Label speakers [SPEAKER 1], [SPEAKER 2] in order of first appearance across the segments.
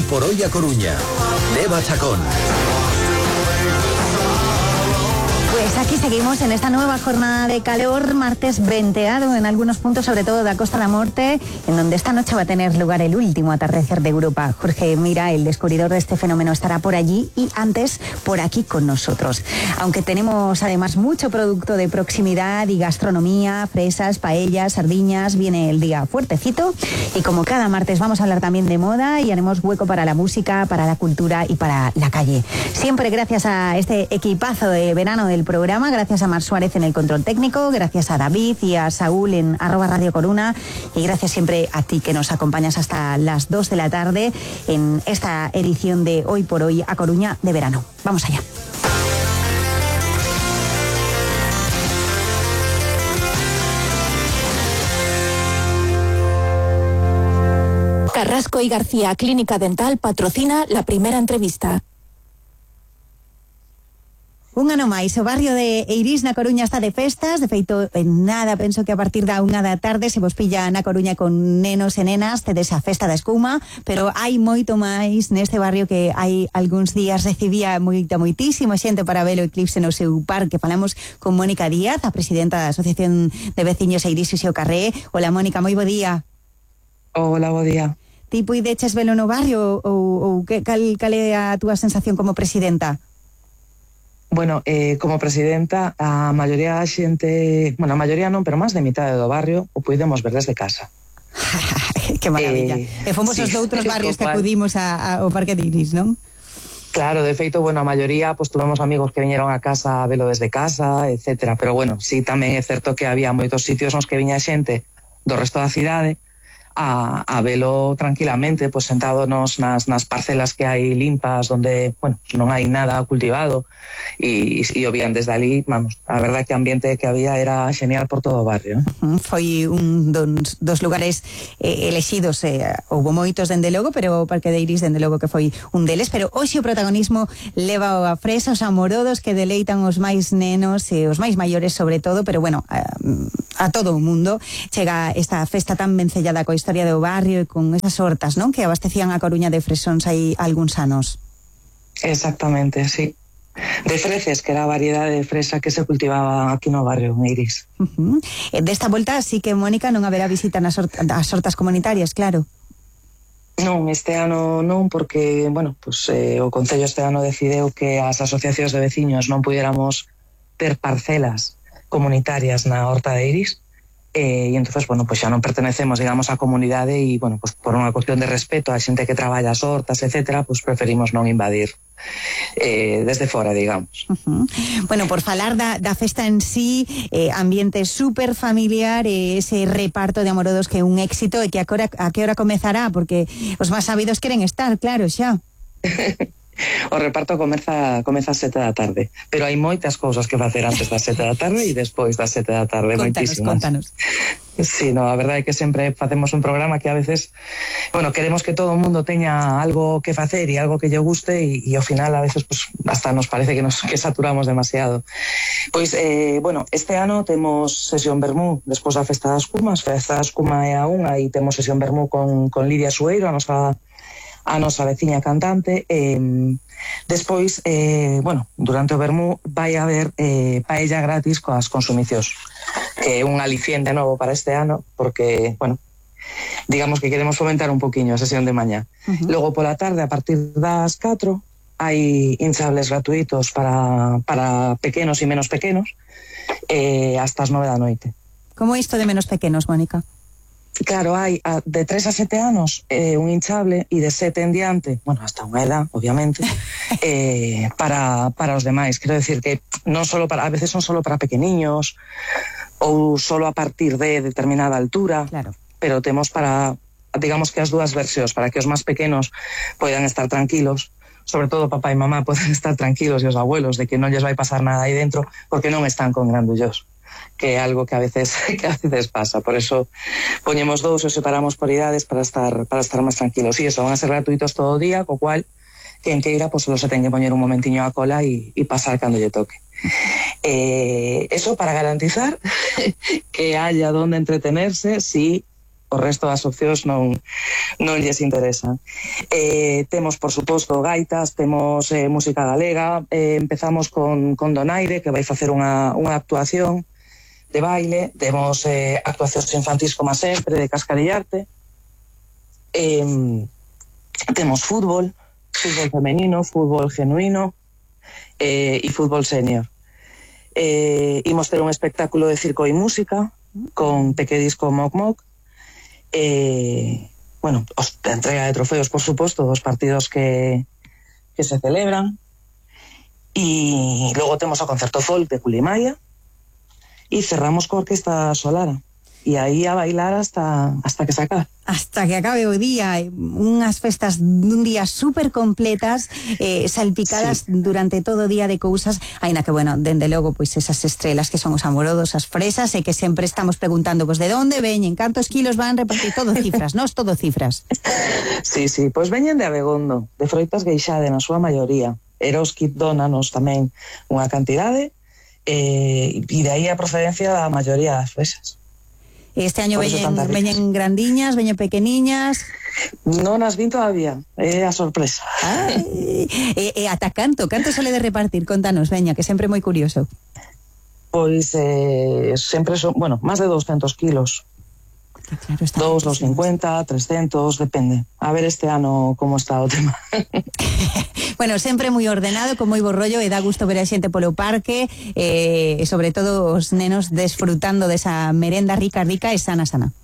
[SPEAKER 1] por Hoy a Coruña. Deva Chacón.
[SPEAKER 2] Pues aquí seguimos en esta nueva jornada de calor, martes venteado en algunos puntos, sobre todo de la Costa da Morte, en donde esta noche va a tener lugar el último atardecer de Europa. Jorge Mira, el descubridor de este fenómeno, estará por allí y antes por aquí con nosotros. Aunque tenemos además mucho producto de proximidad y gastronomía, fresas, paellas, sardiñas, viene el día fuertecito y como cada martes vamos a hablar también de moda y haremos hueco para la música, para la cultura y para la calle. Siempre gracias a este equipazo de verano del programa, gracias a Mar Suárez en el control técnico, gracias a David y a Saúl en @Radio Coruna y gracias siempre a ti que nos acompañas hasta las 2 de la tarde en esta edición de Hoy por Hoy a Coruña de verano. Vamos allá.
[SPEAKER 3] Carrasco y García Clínica Dental patrocina la primera entrevista.
[SPEAKER 2] Un ano máis, o barrio de Eirís na Coruña está de festas, de feito en nada, penso que a partir da 1 da tarde se vos pilla na Coruña con nenos e nenas, tedes a festa da escuma, pero hai moito máis neste barrio que hai algúns días recibía moitísima xente para ver o eclipse no seu parque. Falamos con Mónica Díaz, a presidenta da Asociación de Veciños Eirís e Xeo Carré. Hola Mónica, moi bo día.
[SPEAKER 4] Hola, bo día.
[SPEAKER 2] Ti puideches velo no barrio ou cal é a túa sensación como presidenta?
[SPEAKER 4] Bueno, como presidenta, a maioría da xente, bueno, a maioría non, pero máis de mitad do barrio o puidemos ver desde casa.
[SPEAKER 2] Que maravilla. E fomos os doutros barrios que acudimos ao Parque de Eirís, non?
[SPEAKER 4] Claro, de feito, bueno, a maioría, pues tuvemos amigos que viñeron a casa a velo desde casa, etcétera, pero bueno, sí, tamén é certo que había moitos sitios nos que viña xente do resto da cidade a velo tranquilamente, pues sentados nas parcelas que hai limpas, donde, bueno, non hai nada cultivado e o vían desde ali, vamos, a verdade que o ambiente que había era genial por todo o barrio.
[SPEAKER 2] Foi un dos lugares elexidos, houve moitos dende logo, pero o Parque de Eirís dende logo que foi un deles, pero hoxe o protagonismo leva a fresa, os amorodos que deleitan os máis nenos e os máis maiores sobre todo, pero bueno, a todo o mundo chega esta festa tan vencellada coa historia do barrio e con esas hortas, non? Que abastecían a Coruña de fresóns hai algúns anos.
[SPEAKER 4] Exactamente, sí. De freces, que era a variedade de fresa que se cultivaba aquí no barrio, en Eirís.
[SPEAKER 2] Desta volta sí que, Mónica, non haberá visita nas hortas comunitarias, claro.
[SPEAKER 4] Non, este ano non, porque, bueno, pues, o Concello este ano decideu que as asociacións de veciños non pudiéramos ter parcelas comunitarias na horta de Eirís, e entonces, bueno, pues xa non pertenecemos, digamos, á comunidade e, bueno, pues por unha cuestión de respeto a xente que traballa as hortas, etcétera, pues preferimos non invadir desde fora, digamos.
[SPEAKER 2] Bueno, por falar da festa en sí, ambiente super familiar, ese reparto de amorodos que é un éxito e que a que hora comezará, porque os máis sabidos queren estar, claro, xa.
[SPEAKER 4] O reparto comeza ás 7 da tarde, pero hai moitas cousas que facer antes das 7 da tarde e despois das 7 da tarde,
[SPEAKER 2] Contanos.
[SPEAKER 4] Sí, no, a verdade é que sempre facemos un programa que a veces, bueno, queremos que todo o mundo teña algo que facer e algo que lle guste e ao final a veces pues, hasta nos parece que saturamos demasiado. Pois, bueno, este ano temos sesión vermú despois da Festa das Cumas, Festa das Cumas é a 1 e temos sesión vermú con Lidia Sueiro, a nosa veciña cantante. Despois, bueno, durante o vermú vai haber paella gratis coas consumicións, que é un aliciente novo para este ano, porque, bueno, digamos que queremos fomentar un poquinho a sesión de mañá. Logo pola tarde, a partir das 4, hai hinchables gratuitos para pequenos e menos pequenos, hasta as 9 da noite.
[SPEAKER 2] Como isto de menos pequenos, Mónica?
[SPEAKER 4] Claro, hai de 3 a 7 anos un hinchable e de 7 en diante, bueno, hasta unha edad, obviamente, para os demais. Quero decir que non solo a veces son solo para pequeniños ou solo a partir de determinada altura,
[SPEAKER 2] claro.
[SPEAKER 4] Pero temos para, digamos que as dúas versións, para que os máis pequenos poidan estar tranquilos, sobre todo papá e mamá poden estar tranquilos e os abuelos de que non lles vai pasar nada aí dentro porque non están con grandullos, que é algo que a veces pasa. Por eso poñemos dous e separamos por idades para estar máis tranquilos. E eso, van a ser gratuitos todo o día, co cual quen queira, pues solo se ten que poñer un momentiño a cola e pasar cando lle toque. Eso para garantizar que haya donde entretenerse si o resto das opcións non lles interesan. Temos, por suposto, gaitas, temos música galega, empezamos con Donaire, que vai facer unha actuación de baile, temos actuacións infantís como sempre, de cascarillarte, temos fútbol femenino, fútbol genuino e fútbol senior. Imos ter un espectáculo de circo e música con Pequedisco Moc Moc, bueno, a entrega de trofeos, por suposto, dos partidos que se celebran, e logo temos o concerto folk de Culimaya e cerramos co Orquesta Solara. E aí a bailar hasta que se acabe.
[SPEAKER 2] Hasta que acabe o día, unhas festas dun día super completas, salpicadas durante todo o día de cousas, aínda que, bueno, dende logo, pois esas estrelas que son os amorodos, as fresas, e que sempre estamos preguntando, pois, de onde veñen, cantos kilos van repartir, todo cifras, non? Todo cifras.
[SPEAKER 4] Sí, pois veñen de Abegondo, de Froitas Gueixade, na súa maioría. Eroski dónanos tamén unha cantidade, e de aí a procedencia da maioría das fresas.
[SPEAKER 2] Este año veñen grandiñas, veñen pequeniñas.
[SPEAKER 4] Non as vin todavía, é a sorpresa.
[SPEAKER 2] E ata canto sole de repartir? Contanos, veña, que sempre é moi curioso.
[SPEAKER 4] Pois sempre son, bueno, máis de 200 kilos. Claro, 250, 300, depende. A ver este ano como está o tema.
[SPEAKER 2] Bueno, sempre moi ordenado, con moi bo rollo, e dá gusto ver a xente polo parque, e sobre todo os nenos desfrutando desa merenda rica e sana.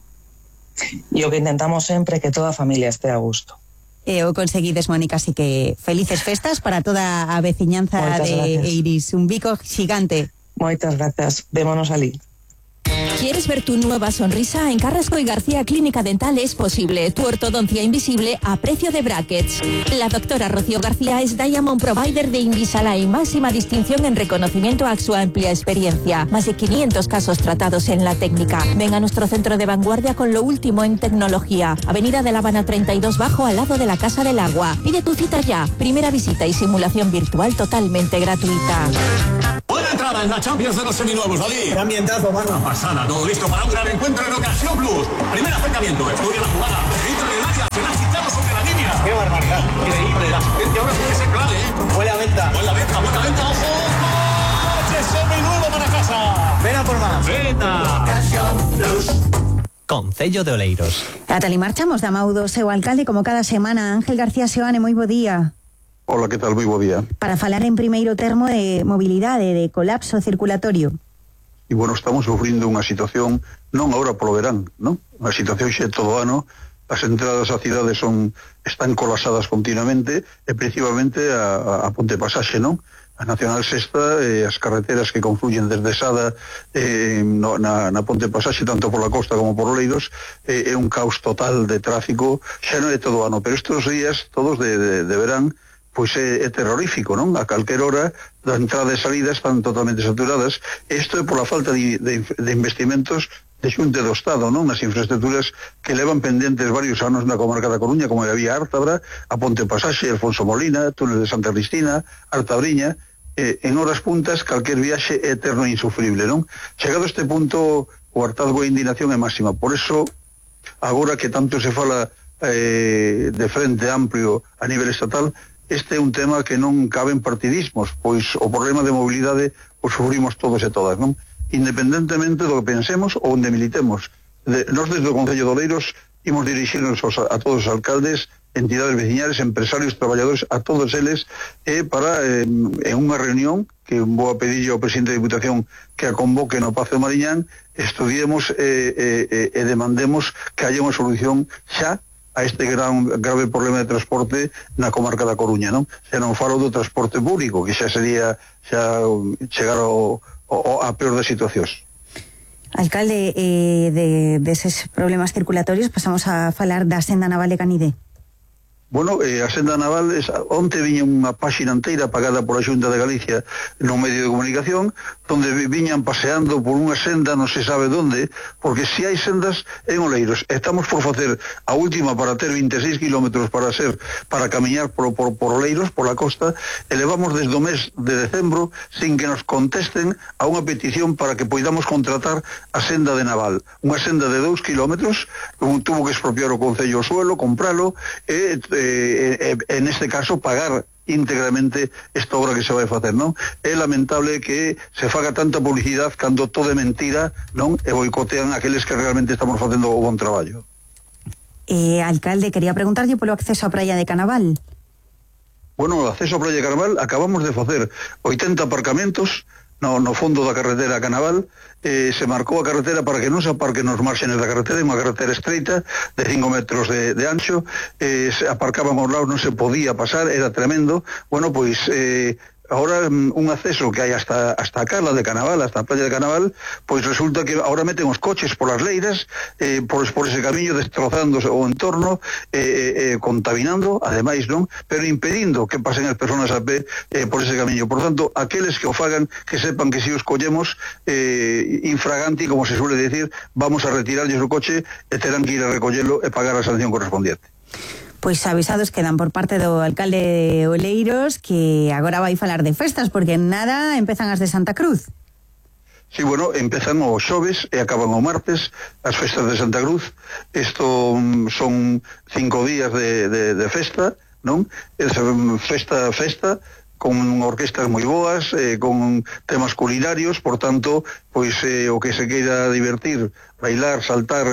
[SPEAKER 4] E o que intentamos sempre é que toda a familia esté a gusto.
[SPEAKER 2] E o conseguides, Mónica, así que felices festas para toda a veciñanza. Moitas de gracias. Eiris. Un bico xigante.
[SPEAKER 4] Moitas gracias, vémonos alí.
[SPEAKER 3] ¿Quieres ver tu nueva sonrisa? En Carrasco y García Clínica Dental es posible. Tu ortodoncia invisible a precio de brackets. La doctora Rocío García es Diamond Provider de Invisalign, máxima distinción en reconocimiento a su amplia experiencia. Más de 500 casos tratados en la técnica. Ven a nuestro centro de vanguardia con lo último en tecnología. Avenida de La Habana 32 Bajo, al lado de la Casa del Agua. Pide tu cita ya. Primera visita y simulación virtual totalmente gratuita.
[SPEAKER 5] Buena entrada en la Champions de los seminuevos, Ali.
[SPEAKER 6] Qué ambientazo, mano.
[SPEAKER 5] Una pasada, todo listo para un gran encuentro en Ocasión Plus. Primer acercamiento, estudia la jugada. Entra en el área, se la ha quitado sobre la línea.
[SPEAKER 6] Qué barbaridad.
[SPEAKER 5] Increíble, la asistencia ahora puede ser clave,
[SPEAKER 6] Buena venta.
[SPEAKER 5] Buena venta, ojo. ¡Coche seminuevo para casa!
[SPEAKER 6] Ven a por más.
[SPEAKER 5] ¡Venta!
[SPEAKER 6] Ocasión Plus.
[SPEAKER 1] Concello de Oleiros.
[SPEAKER 2] Ata li marchamos da Maudo, seu alcalde, como cada semana, Ángel García Seoane, moi bo día.
[SPEAKER 7] Hola, que tal? Moi bo día.
[SPEAKER 2] Para falar en primeiro termo de mobilidade, de colapso circulatorio.
[SPEAKER 7] E, bueno, estamos sufrindo unha situación, non agora polo verán, non? Unha situación xe todo o ano, as entradas á cidade están colapsadas continuamente, e principalmente a Ponte Pasaxe, non? A Nacional Sexta, as carreteras que confluyen desde Sada na Ponte Pasaxe, tanto pola costa como por Oleiros, é un caos total de tráfico, xa non é todo o ano, pero estes días, todos de verán, pois é terrorífico, non? A calquer hora, da entrada e salida están totalmente saturadas. Isto é pola falta de investimentos de xunte do Estado, non? Nas infraestructuras que levan pendentes varios anos na comarca da Coruña, como a vía Ártabra, a Ponte Pasaxe, Alfonso Molina, túnel de Santa Cristina, Artabriña. En horas puntas, calquer viaxe é eterno e insufrible, non? Chegado a este punto, o hartazgo e indignación é máxima. Por eso, agora que tanto se fala de frente amplio a nivel estatal, este é un tema que non cabe en partidismos, pois o problema de mobilidade o sufrimos todos e todas, non? Independentemente do que pensemos ou onde militemos. Nós desde o Concello de Oleiros imos dirixirnos a todos os alcaldes, entidades veciñales, empresarios, traballadores, a todos eles, para en unha reunión que vou a pedirlle ao presidente da Diputación que a convoque no Pazo de Mariñán, estudiemos e demandemos que haya unha solución xa a este grave problema de transporte na comarca da Coruña, non? Se non falo do transporte público, que xa sería chegar a peor das situacións.
[SPEAKER 2] Alcalde, deses problemas circulatorios pasamos a falar da senda naval de Canide.
[SPEAKER 7] Bueno, a senda naval, onte viña unha páxina inteira pagada pola Xunta de Galicia no medio de comunicación, donde viñan paseando por unha senda non se sabe onde, porque si hai sendas en Oleiros, estamos por facer a última para ter 26 kilómetros para camiñar por Oleiros, por la costa, e levamos desde o mes de decembro sin que nos contesten a unha petición para que poidamos contratar a senda de naval, unha senda de 2 kilómetros, tuvo que expropiar o Concello o suelo, compralo, e en este caso pagar íntegramente esta obra que se vai facer, non? É lamentable que se faga tanta publicidade cando todo é mentira, non? E boicotean aqueles que realmente estamos facendo o bon traballo.
[SPEAKER 2] Alcalde, quería preguntarlle polo acceso á praia de Canaval.
[SPEAKER 7] Bueno, o acceso á praia de Canaval acabamos de facer 80 aparcamentos no fondo da carretera a Canaval. Se marcou a carretera para que non se aparquen nos márgenes da carretera, unha carretera estreita de 5 metros de ancho, se aparcaban aos lados, non se podía pasar, era tremendo. Bueno, pois ahora un acceso que hai hasta a cala de Canaval, hasta a playa de Canaval, pois resulta que ahora meten os coches polas leiras, por ese camiño, destrozando o entorno, contaminando, ademais, non? Pero impedindo que pasen as persoas a pé por ese camiño. Por tanto, aqueles que o fagan, que sepan que se os collemos infraganti, como se suele decir, vamos a retirarlles o coche e terán que ir a recollelo e pagar a sanción correspondiente.
[SPEAKER 2] Pois avisados quedan por parte do alcalde de Oleiros, que agora vai falar de festas, porque nada empezan as de Santa Cruz.
[SPEAKER 7] Sí, bueno, empezan o xoves e acaban o martes as festas de Santa Cruz. Isto son 5 días de festa, non? Festa con orquestas moi boas, con temas culinarios, por tanto, pois o que se queira divertir, bailar, saltar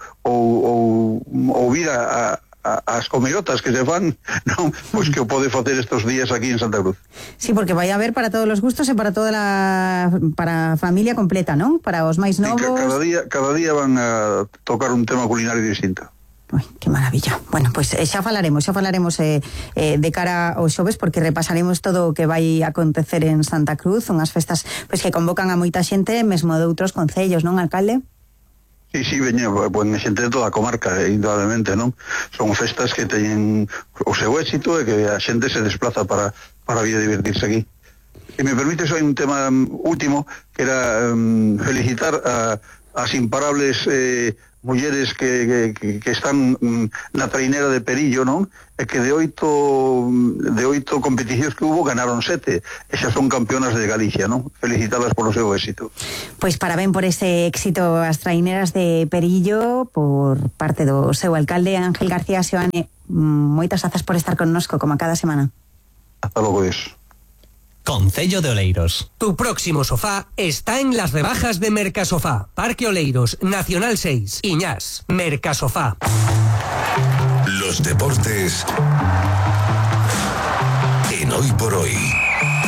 [SPEAKER 7] ou vir as comirotas que se fan, non? Pois que o pode facer estes días aquí en Santa Cruz.
[SPEAKER 2] Sí, porque vai haber para todos os gustos e para toda para a familia completa, non? Para os máis novos.
[SPEAKER 7] Sí, cada día van a tocar un tema culinario distinto.
[SPEAKER 2] Uy, que maravilla. Bueno, pois xa falaremos de cara aos xoves, porque repasaremos todo o que vai acontecer en Santa Cruz, unhas festas pois que convocan a moita xente, mesmo de outros concellos, non, alcalde?
[SPEAKER 7] Sí, veña, xente de toda a comarca, indudablemente, non? Son festas que teñen o seu éxito e que a xente se desplaza para vir a divertirse aquí. E me permite, hai un tema último, que era felicitar as imparables mulleres que están na trainera de Perillo, non? E que de 8 competicións que hubo ganaron 7. Esas son campeonas de Galicia, non? Felicitadas polo seu éxito.
[SPEAKER 2] Pois parabén por ese éxito as traineras de Perillo por parte do seu alcalde Ángel García Seoane. Moitas grazas por estar connosco como cada semana.
[SPEAKER 7] Hasta logo, eso.
[SPEAKER 1] Concello de Oleiros.
[SPEAKER 8] Tu próximo sofá está en las rebajas de Mercasofá. Parque Oleiros, Nacional 6, Iñás. Mercasofá.
[SPEAKER 9] Los deportes en Hoy por Hoy.